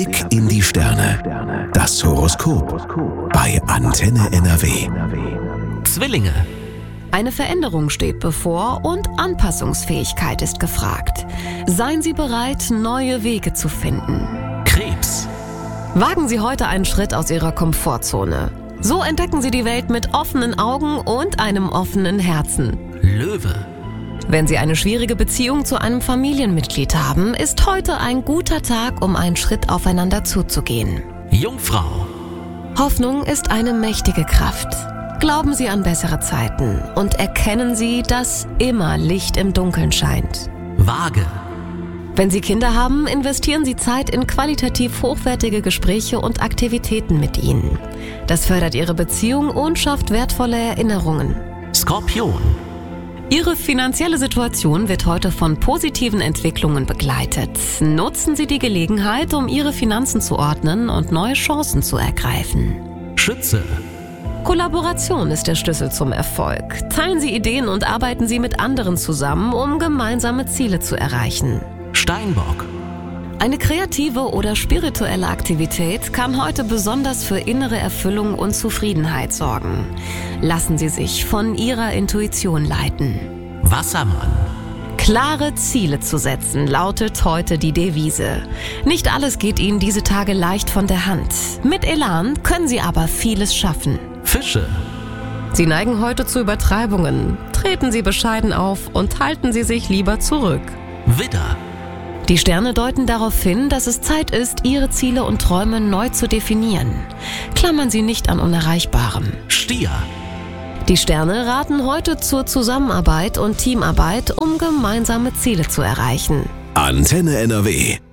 Blick in die Sterne. Das Horoskop bei Antenne NRW. Zwillinge. Eine Veränderung steht bevor und Anpassungsfähigkeit ist gefragt. Seien Sie bereit, neue Wege zu finden. Krebs. Wagen Sie heute einen Schritt aus Ihrer Komfortzone. So entdecken Sie die Welt mit offenen Augen und einem offenen Herzen. Löwe. Wenn Sie eine schwierige Beziehung zu einem Familienmitglied haben, ist heute ein guter Tag, um einen Schritt aufeinander zuzugehen. Jungfrau. Hoffnung ist eine mächtige Kraft. Glauben Sie an bessere Zeiten und erkennen Sie, dass immer Licht im Dunkeln scheint. Waage. Wenn Sie Kinder haben, investieren Sie Zeit in qualitativ hochwertige Gespräche und Aktivitäten mit ihnen. Das fördert Ihre Beziehung und schafft wertvolle Erinnerungen. Skorpion. Ihre finanzielle Situation wird heute von positiven Entwicklungen begleitet. Nutzen Sie die Gelegenheit, um Ihre Finanzen zu ordnen und neue Chancen zu ergreifen. Schütze. Kollaboration ist der Schlüssel zum Erfolg. Teilen Sie Ideen und arbeiten Sie mit anderen zusammen, um gemeinsame Ziele zu erreichen. Steinbock. Eine kreative oder spirituelle Aktivität kann heute besonders für innere Erfüllung und Zufriedenheit sorgen. Lassen Sie sich von Ihrer Intuition leiten. Wassermann. Klare Ziele zu setzen, lautet heute die Devise. Nicht alles geht Ihnen diese Tage leicht von der Hand. Mit Elan können Sie aber vieles schaffen. Fische. Sie neigen heute zu Übertreibungen. Treten Sie bescheiden auf und halten Sie sich lieber zurück. Widder. Die Sterne deuten darauf hin, dass es Zeit ist, Ihre Ziele und Träume neu zu definieren. Klammern Sie nicht an Unerreichbarem. Stier. Die Sterne raten heute zur Zusammenarbeit und Teamarbeit, um gemeinsame Ziele zu erreichen. Antenne NRW.